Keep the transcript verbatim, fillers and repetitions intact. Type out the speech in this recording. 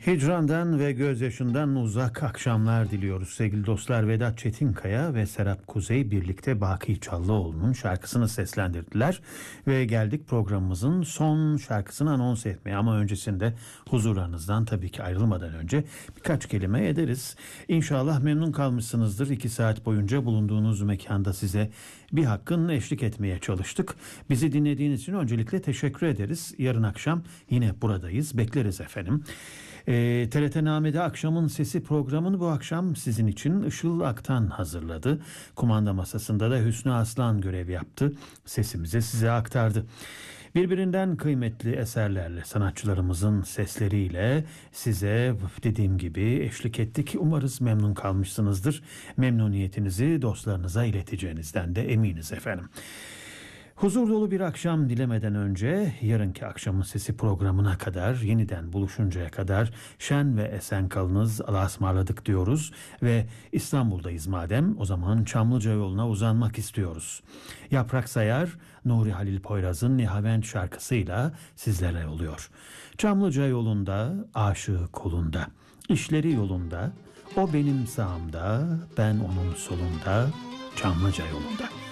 Hicrandan ve gözyaşından uzak akşamlar diliyoruz sevgili dostlar. Vedat Çetinkaya ve Serap Kuzey birlikte Baki Çallıoğlu'nun şarkısını seslendirdiler. Ve geldik programımızın son şarkısını anons etmeye. Ama öncesinde huzurlarınızdan tabii ki ayrılmadan önce birkaç kelime ederiz. İnşallah memnun kalmışsınızdır. İki saat boyunca bulunduğunuz mekanda size bir hakkın eşlik etmeye çalıştık. Bizi dinlediğiniz için öncelikle teşekkür ederiz. Yarın akşam yine buradayız. Bekleriz efendim. E, T R T Name'de Akşamın Sesi programını bu akşam sizin için Işıl Aktan hazırladı. Kumanda masasında da Hüsnü Aslan görev yaptı. Sesimizi size aktardı. Birbirinden kıymetli eserlerle, sanatçılarımızın sesleriyle size dediğim gibi eşlik ettik. Umarız memnun kalmışsınızdır. Memnuniyetinizi dostlarınıza ileteceğinizden de eminiz efendim. Huzur dolu bir akşam dilemeden önce yarınki Akşamın Sesi programına kadar, yeniden buluşuncaya kadar şen ve esen kalınız, Allah'a ısmarladık diyoruz ve İstanbul'dayız madem, o zaman Çamlıca yoluna uzanmak istiyoruz. Yaprak Sayar, Nuri Halil Poyraz'ın Nihavent şarkısıyla sizlere oluyor. Çamlıca yolunda, aşığı kolunda, işleri yolunda, o benim sağımda, ben onun solunda, Çamlıca yolunda.